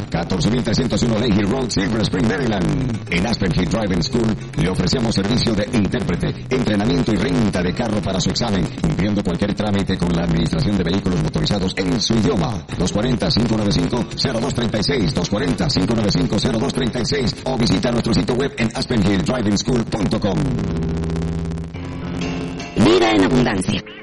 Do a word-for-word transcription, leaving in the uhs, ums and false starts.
catorce mil trescientos uno Lake Hill Road, Silver Spring, Maryland. En Aspen Hill Driving School le ofrecemos servicio de intérprete, entrenamiento y renta de carro para su examen, cumpliendo cualquier trámite con la administración de vehículos motorizados en su idioma. dos cuatro cero, cinco nueve cinco, cero dos tres seis, dos cuatro cero, cinco nueve cinco, cero dos tres seis o visita nuestro sitio web en aspen hill driving school punto com. Vida en abundancia.